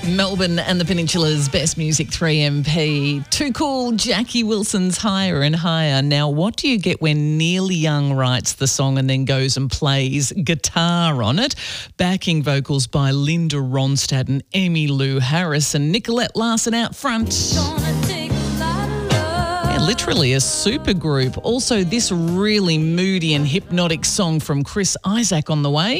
Melbourne and the Peninsula's best music, 3MP. Too Cool, Jackie Wilson's Higher and Higher. Now, what do you get when Neil Young writes the song and then goes and plays guitar on it? Backing vocals by Linda Ronstadt and Emmylou Harris and Nicolette Larson out front. Yeah, literally a supergroup. Also, this really moody and hypnotic song from Chris Isaak on the way.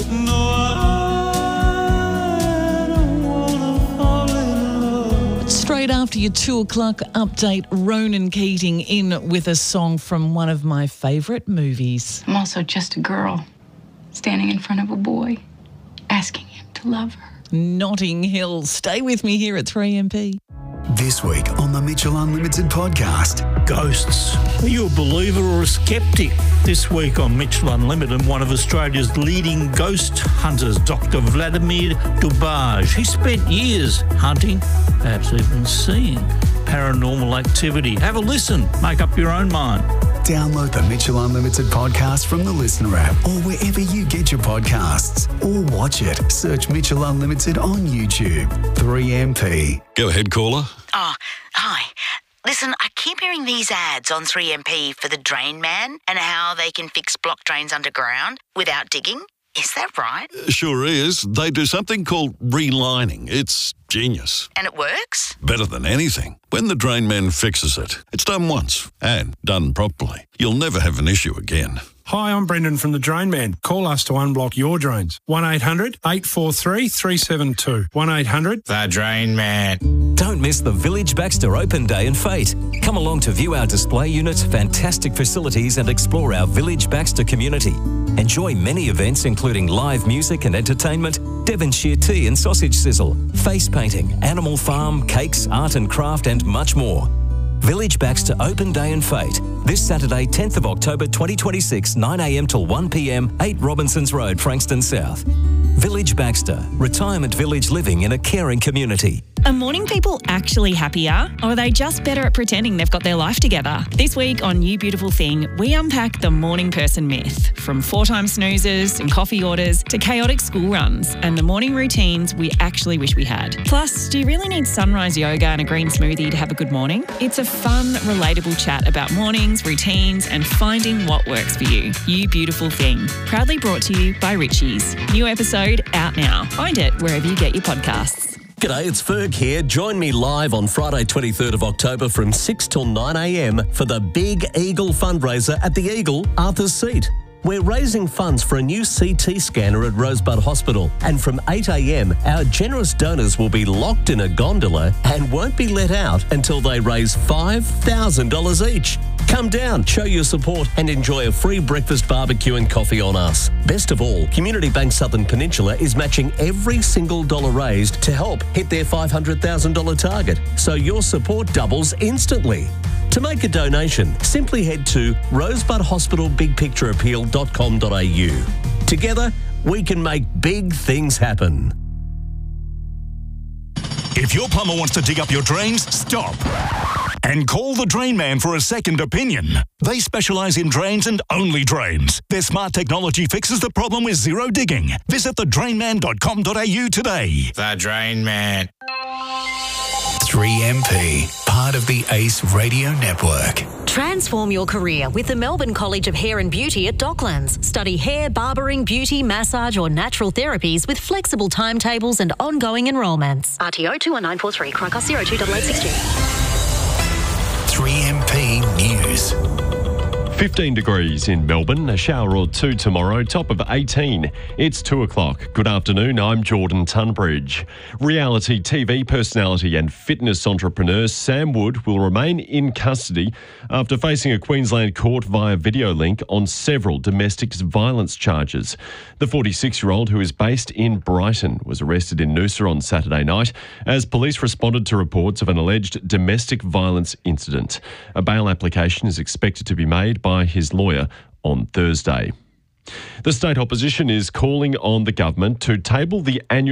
Straight after your 2 o'clock update, Ronan Keating in with a song from one of my favourite movies. I'm also just a girl standing in front of a boy, asking him to love her. Notting Hill. Stay with me here at 3MP. This week on the Mitchell Unlimited podcast. Ghosts. Are you a believer or a skeptic? This week on Mitchell Unlimited, one of Australia's leading ghost hunters, Dr. Vladimir Dubaj. He spent years hunting, perhaps even seeing paranormal activity. Have a listen. Make up your own mind. Download the Mitchell Unlimited podcast from the Listener app or wherever you get your podcasts. Or watch it. Search Mitchell Unlimited on YouTube. 3MP. Go ahead, caller. Oh, hi. Listen, I keep hearing these ads on 3MP for the Drain Man and how they can fix blocked drains underground without digging. Is that right? Sure is. They do something called relining. It's genius. And it works? Better than anything. When the Drain Man fixes it, it's done once and done properly. You'll never have an issue again. Hi, I'm Brendan from The Drain Man. Call us to unblock your drains. 1-800-843-372. 1-800... The Drain Man. Don't miss the Village Baxter Open Day and Fete. Come along to view our display units, fantastic facilities and explore our Village Baxter community. Enjoy many events including live music and entertainment, Devonshire tea and sausage sizzle, face painting, animal farm, cakes, art and craft and much more. Village Baxter Open Day and Fete. This Saturday, 10th of October 2026, 9am till 1pm, 8 Robinsons Road, Frankston South. Village Baxter, retirement village living in a caring community. Are morning people actually happier, or are they just better at pretending they've got their life together? This week on You Beautiful Thing, we unpack the morning person myth, from 4-time snoozers and coffee orders to chaotic school runs and the morning routines we actually wish we had. Plus, do you really need sunrise yoga and a green smoothie to have a good morning? It's a fun, relatable chat about mornings, routines and finding what works for you. You Beautiful Thing, proudly brought to you by Richie's. New episode out now. Find it wherever you get your podcasts. G'day, it's Ferg here. Join me live on Friday 23rd of October from 6 till 9am for the Big Eagle fundraiser at the Eagle, Arthur's Seat. We're raising funds for a new CT scanner at Rosebud Hospital, and from 8am, our generous donors will be locked in a gondola and won't be let out until they raise $5,000 each. Come down, show your support and enjoy a free breakfast, barbecue and coffee on us. Best of all, Community Bank Southern Peninsula is matching every single dollar raised to help hit their $500,000 target, so your support doubles instantly. To make a donation, simply head to rosebudhospitalbigpictureappeal.com.au. Together, we can make big things happen. If your plumber wants to dig up your drains, stop. And call the Drain Man for a second opinion. They specialise in drains and only drains. Their smart technology fixes the problem with zero digging. Visit thedrainman.com.au today. The Drain Man. 3MP, part of the ACE Radio Network. Transform your career with the Melbourne College of Hair and Beauty at Docklands. Study hair, barbering, beauty, massage or natural therapies with flexible timetables and ongoing enrolments. RTO 21943, Crocus 028862. 3MP News. 15 degrees in Melbourne, a shower or two tomorrow, top of 18. It's 2 o'clock. Good afternoon, I'm Jordan Tunbridge. Reality TV personality and fitness entrepreneur Sam Wood will remain in custody after facing a Queensland court via video link on several domestic violence charges. The 46-year-old, who is based in Brighton, was arrested in Noosa on Saturday night as police responded to reports of an alleged domestic violence incident. A bail application is expected to be made by his lawyer on Thursday. The state opposition is calling on the government to table the annual